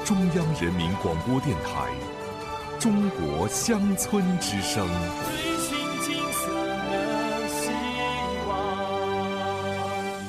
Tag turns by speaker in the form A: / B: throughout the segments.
A: 中央人民广播电台中国乡村之声。
B: 追寻金色的希望。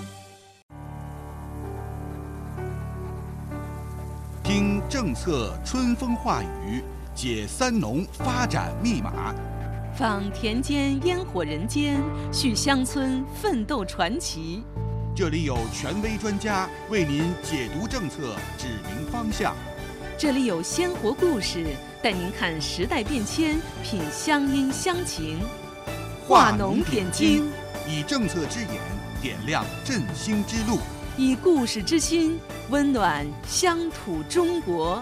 C: 听政策春风化雨，解三农发展密码。
D: 访田间烟火人间，续乡村奋斗传奇。
C: 这里有权威专家为您解读政策，指明方向。
D: 这里有鲜活故事，带您看时代变迁，品乡音乡情。话农点睛，
C: 以政策之眼点亮振兴之路，
D: 以故事之心温暖乡土中国。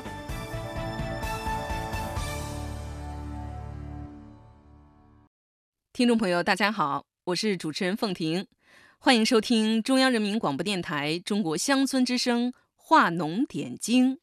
D: 听众朋友，大家好，我是主持人凤婷，欢迎收听中央人民广播电台中国乡村之声话农点睛。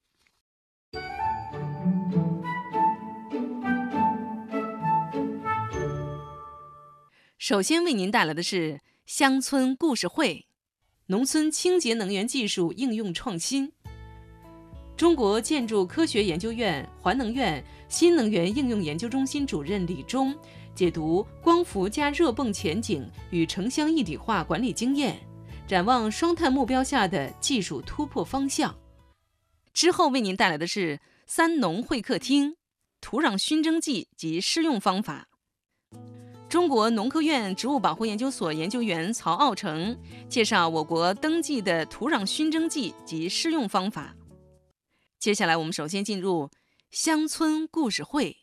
D: 首先为您带来的是乡村故事会，农村清洁能源技术应用创新。中国建筑科学研究院环能院新能源应用研究中心主任李忠解读光伏加热泵前景与城乡一体化管理经验，展望双碳目标下的技术突破方向。之后为您带来的是三农会客厅，土壤熏蒸剂及施用方法。中国农科院植物保护研究所研究员曹傲成介绍我国登记的土壤熏蒸剂及施用方法。接下来我们首先进入乡村故事会，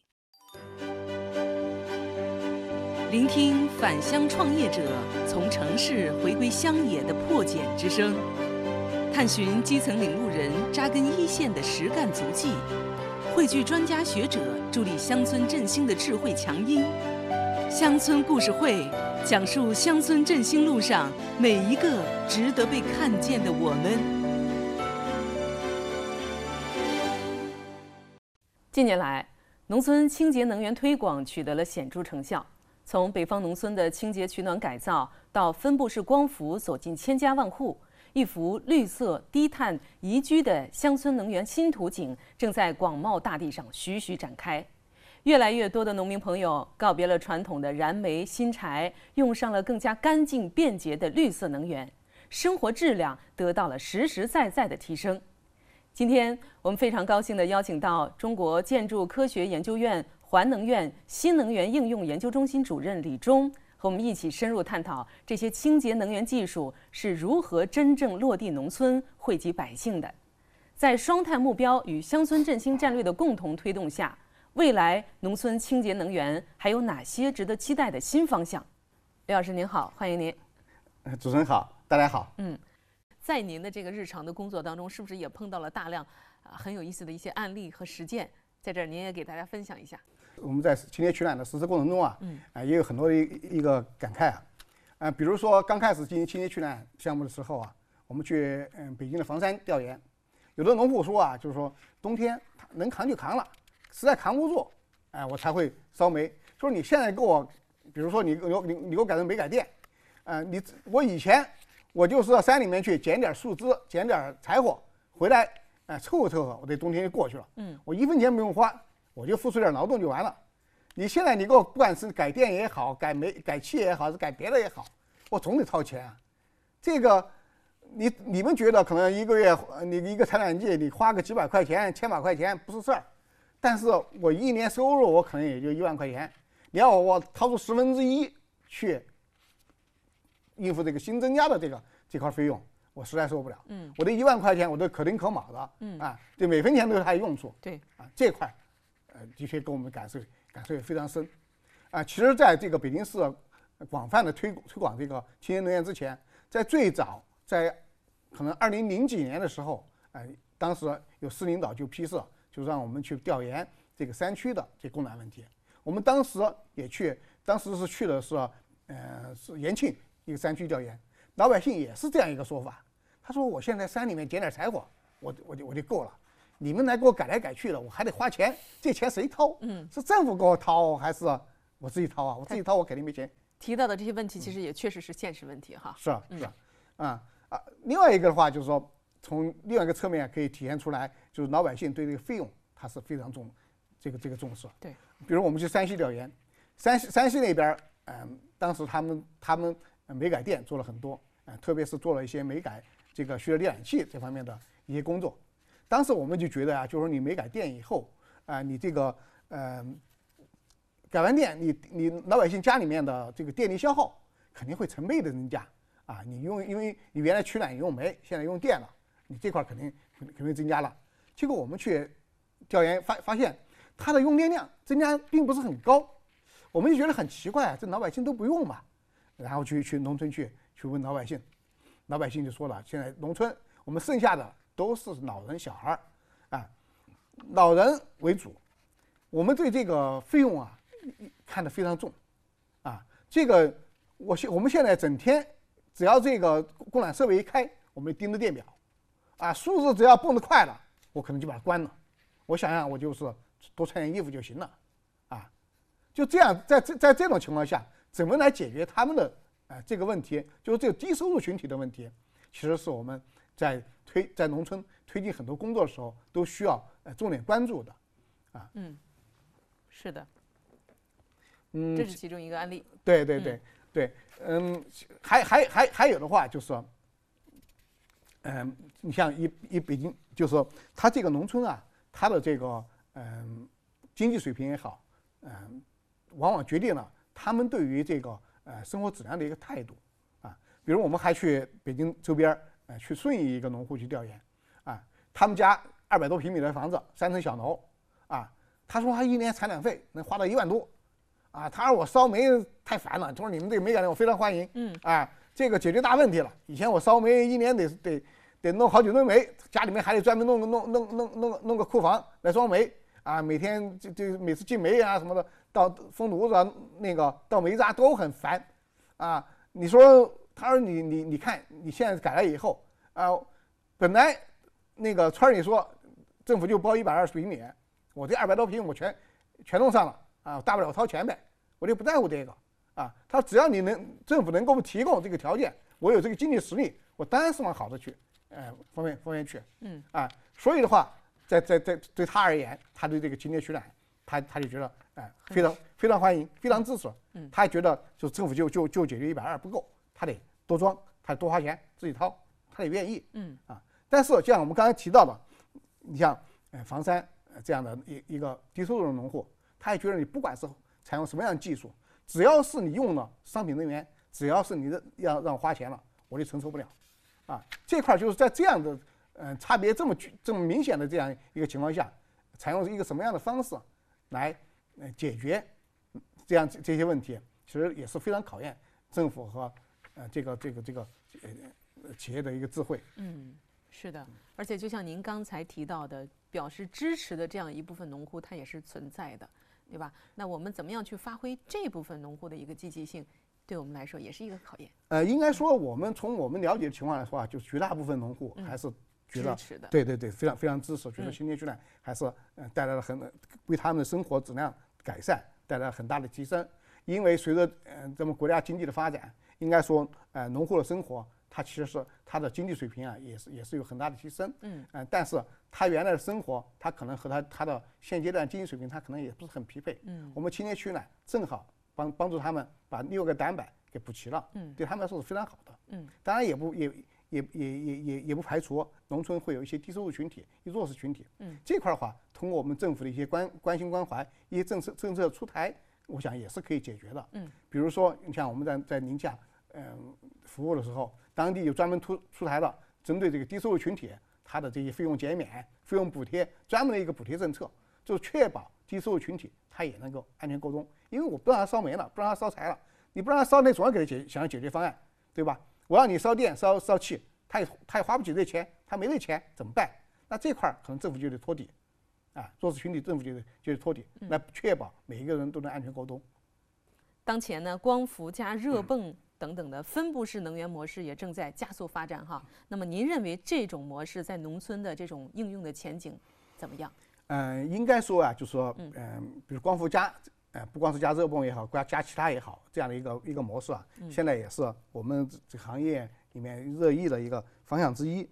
D: 聆听返乡创业者从城市回归乡野的破茧之声，探寻基层领路人扎根一线的实干足迹，汇聚专家学者助力乡村振兴的智慧强音。乡村故事会讲述乡村振兴路上每一个值得被看见的我们。近年来，农村清洁能源推广取得了显著成效。从北方农村的清洁取暖改造到分布式光伏走进千家万户，一幅绿色低碳宜居的乡村能源新图景正在广袤大地上徐徐展开。越来越多的农民朋友告别了传统的燃煤新柴，用上了更加干净便捷的绿色能源，生活质量得到了实实在在的提升。今天我们非常高兴地邀请到中国建筑科学研究院环能院新能源应用研究中心主任李忠，和我们一起深入探讨这些清洁能源技术是如何真正落地农村、惠及百姓的。在双碳目标与乡村振兴战略的共同推动下，未来农村清洁能源还有哪些值得期待的新方向？李老师您好，欢迎您。
E: 主持人好，大家好。
D: 在您的这个日常的工作当中，是不是也碰到了大量很有意思的一些案例和实践？在这儿您也给大家分享一下。
E: 我们在清洁取暖的实施过程中也有很多的一个感慨比如说刚开始进行清洁取暖项目的时候我们去北京的房山调研，有的农户说就是说冬天能扛就扛了，实在扛不住我才会烧煤。说你现在给我，比如说你给我改成煤改电我以前我就是到山里面去捡点树枝，捡点柴火回来凑合凑合，我这冬天就过去了。我1分钱不用花，我就付出点劳动就完了。你现在你给我不管是改电也好，改煤改气也好，是改别的也好，我总得掏钱这个你们觉得可能一个月你一个采暖季你花个几百块钱、千把块钱不是事儿，但是我1年收入我可能也就1万块钱，你要我掏出1/10去应付这个新增加的这块费用，我实在受不了。我这1万块钱我都可丁可卯的对每分钱都有它的用处。
D: 对
E: 这块的确给我们感受也非常深其实在这个北京市广泛的推广这个清洁能源之前，在最早在可能2000几年的时候当时有市领导就批示，就让我们去调研这个山区的这供暖问题。我们当时也去，当时是去的是延庆一个山区调研，老百姓也是这样一个说法。他说我现在山里面捡点柴火，我就够了。你们来给我改来改去的，我还得花钱，这钱谁掏？是政府给我掏还是我自己掏我自己掏我肯定没钱。
D: 提到的这些问题，其实也确实是现实问题哈。
E: 是另外一个的话就是说， 从另外一个侧面可以体现出来，就是老百姓对这个费用它是非常这个重视。
D: 对，
E: 比如我们去山西调研，山西那边，当时他们煤改电做了很多，特别是做了一些煤改这个蓄热电缆器这方面的一些工作。当时我们就觉得就是说你煤改电以后，你这个改完电，你老百姓家里面的这个电力消耗肯定会成倍的增加啊！因为你原来取暖用煤，现在用电了，你这块肯定增加了。结果我们去调研发现，它的用电量增加并不是很高，我们就觉得很奇怪，这老百姓都不用嘛。然后去农村去问老百姓，老百姓就说了，现在农村我们剩下的都是老人小孩老人为主，我们对这个费用看得非常重这个我们现在整天只要这个供暖设备一开，我们盯着电表数字只要蹦得快了，我可能就把它关了。我想想，我就是多穿件衣服就行了就这样，在这种情况下，怎么来解决他们的这个问题，就是这个低收入群体的问题，其实是我们在农村推进很多工作的时候都需要重点关注的
D: 是的，这是其中一个案例。
E: 对，还有的话就是说，你像以北京，就是说他这个农村他的这个经济水平也好，往往决定了他们对于这个生活质量的一个态度比如我们还去北京周边去顺义一个农户去调研他们家200多平米的房子，3层小楼他说他一年产粮费能花到1万多他说我烧煤太烦了，他说你们这个煤改电我非常欢迎这个解决大问题了。以前我烧煤一年得弄好几吨煤，家里面还得专门弄个库房来装煤每天就每次进煤什么的，到封炉子那个到煤渣都很烦你说，他说你看你现在改了以后本来那个村里说政府就包120平米，我这200多平我全弄上了大不了我掏钱呗，我就不在乎这个他说只要政府能给我们提供这个条件，我有这个经济实力，我当然是往好的去方面去所以的话，在对他而言，他对这个清洁取暖，他就觉得非常欢迎，非常支持他还觉得就政府就解决120不够，他得多装，他得多花钱自己掏，他也愿意但是像我们刚才提到的，你像房山这样的一个低收入的农户，他也觉得你不管是采用什么样的技术，只要是你用了商品能源，只要是你要让我花钱了，我就承受不了这块就是在这样的差别这么明显的这样一个情况下，采用一个什么样的方式来解决这些问题，其实也是非常考验政府和这个企业的一个智慧。
D: 是的，而且就像您刚才提到的，表示支持的这样一部分农户，它也是存在的，对吧？那我们怎么样去发挥这部分农户的一个积极性，对我们来说也是一个考验。
E: 应该说从我们了解的情况来说就绝大部分农户还是觉得
D: 支持的，
E: 对，非常非常支持，觉得清洁取暖还是带来了为他们的生活质量改善带来了很大的提升。因为随着咱们国家经济的发展，应该说农户的生活它其实是它的经济水平也是有很大的提升但是他原来的生活他可能和他的现阶段经济水平他可能也不是很匹配我们清洁取暖正好帮助他们把6个短板给补齐了对他们来说是非常好的当然也不排除农村会有一些低收入群体弱势群体这块的话通过我们政府的一些关心关怀一些政策出台，我想也是可以解决的比如说你像我们在宁夏服务的时候，当地有专门出台了针对这个低收入群体他的这些费用减免、费用补贴专门的一个补贴政策，就确保低收入群体他也能够安全过冬。因为我不让他烧煤了，不让他烧柴了，你不让他烧，那总要给他想要解决方案，对吧？我让你烧电、烧气，他也花不起这钱，他没这钱怎么办？那这块可能政府就得托底，弱势群体政府就得托底，来确保每一个人都能安全过冬。
D: 当前呢，光伏加热泵等等的分布式能源模式也正在加速发展哈。那么您认为这种模式在农村的这种应用的前景怎么样？
E: 应该说就是说，比如光伏加，不光是加热泵也好，加其他也好，这样的一个模式现在也是我们这个行业里面热议的一个方向之一。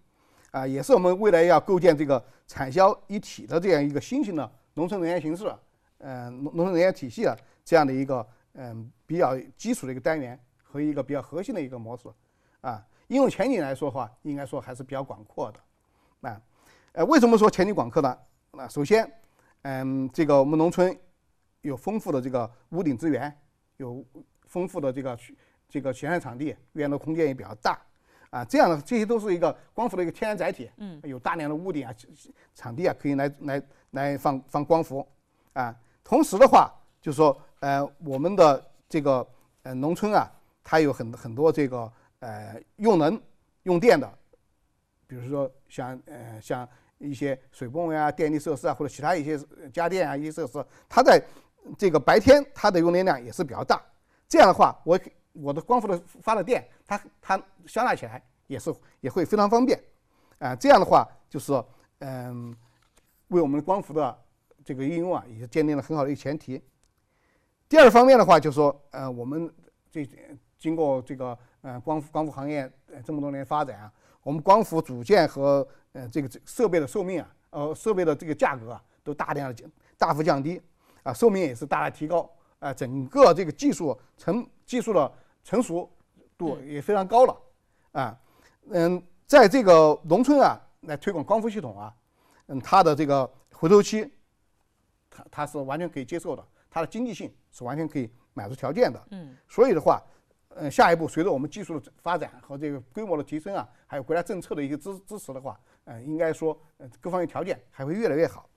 E: 也是我们未来要构建这个产销一体的这样一个新型的农村能源形式，农村能源体系这样的一个比较基础的一个单元和一个比较核心的一个模式应用前景来说的话，应该说还是比较广阔的为什么说前景广阔呢？首先这个我们农村有丰富的这个屋顶资源，有丰富的这个闲散场地，园落空间也比较大这样的这些都是一个光伏的一个天然载体有大量的屋顶场地可以来放光伏同时的话就是说我们的这个农村它有很多这个用能用电的，比如说像一些水泵电力设施或者其他一些家电一些设施，它在这个白天它的用电量也是比较大。这样的话，我的光伏的发的电，它消纳起来也会非常方便这样的话就是为我们光伏的这个应用也建立了很好的一个前提。第二方面的话，就是说我们经过这个光伏行业这么多年发展我们光伏组件和这个设备的寿命设备的这个价格都大幅降低寿命也是大大提高整个这个技术的成熟度也非常高了在这个农村来推广光伏系统它的这个回头期它是完全可以接受的，它的经济性是完全可以满足条件的所以的话下一步随着我们技术的发展和这个规模的提升还有国家政策的一个支持的话应该说各方面条件还会越来越好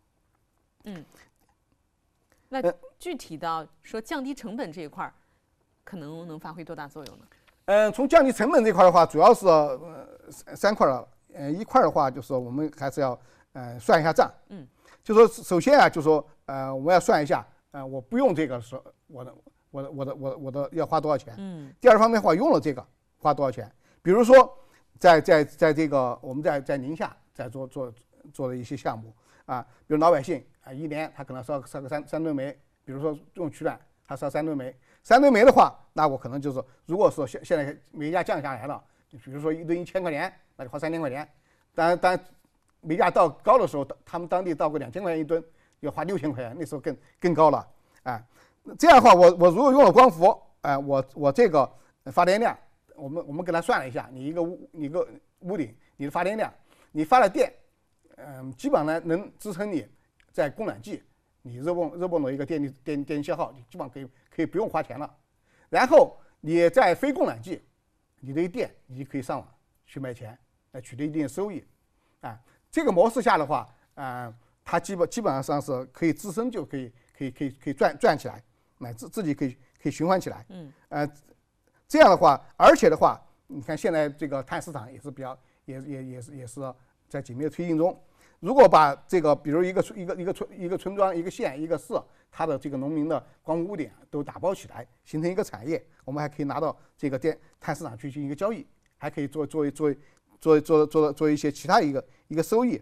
D: 那具体到说降低成本这一块可能发挥多大作用呢？
E: 从降低成本这块的话，主要是3块了。一块的话就是我们还是要算一下账。就说首先就说我们要算一下我不用这个是我的要花多少钱。第二方面的话，用了这个花多少钱？比如说在这个我们在宁夏在做的一些项目比如老百姓一年他可能烧个3吨煤，比如说用取暖他烧3吨煤，3吨煤的话，那我可能就是如果说现在煤价降下来了，比如说1吨1000块钱，那就花3000块钱。当然煤价到高的时候，他们当地到个2000块钱1吨，要花6000块钱，那时候更高了这样的话，我如果用了光伏我这个发电量，我们给他算了一下，你一个屋顶你的发电量，你发的电基本上能支撑你在供暖季你热泵的一个电力消耗，你基本上可以不用花钱了。然后你在非供暖季，你的电你可以上网去卖钱来取得一定的收益这个模式下的话它基本上是可以自身就可以赚起来自己可以循环起来这样的话，而且的话你看现在这个碳市场也是比较也是在紧密的推进中。如果把这个比如一个村庄一个县一个市它的这个农民的光伏屋顶都打包起来形成一个产业，我们还可以拿到这个碳市场去进行一个交易，还可以做一些其他一个收益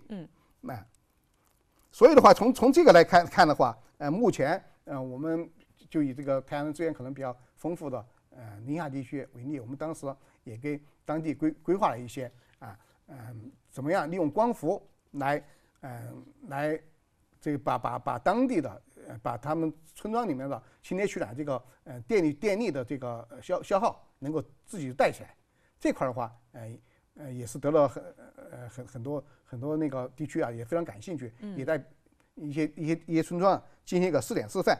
E: 所以的话从这个来看的话目前我们就以这个太阳能资源可能比较丰富的宁夏地区为例，我们当时也给当地规划了一些怎么样利用光伏来这个把当地的把他们村庄里面的清洁取暖这个电力的这个消耗能够自己带起来，这块的话也是得了很多那个地区也非常感兴趣也在一些村庄进行一个试点示范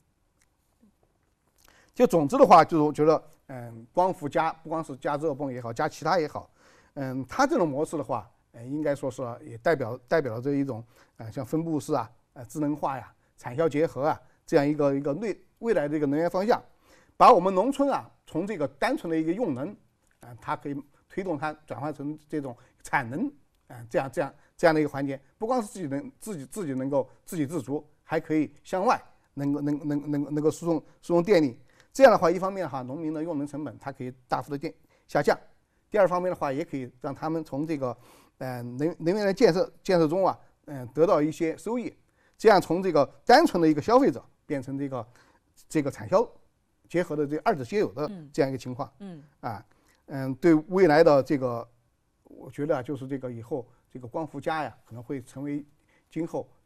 E: 就总之的话就是我觉得光伏不光是加热泵也好加其他也好它这种模式的话应该说是也代表了这一种像分布式智能化产销结合这样一个未来的一个能源方向，把我们农村从这个单纯的一个用能它可以推动它转换成这种产能这样的一个环节，不光是自己能够自给自足，还可以向外能够输送电力。这样的话，一方面农民的用能成本它可以大幅的下降，第二方面的话也可以让他们从这个能源的建设中得到一些收益，这样从这个单纯的一个消费者变成这个产销结合的这二者皆有的这样一个情况对未来的这个我觉得就是这个以后这个光伏加呀，可能会成为今后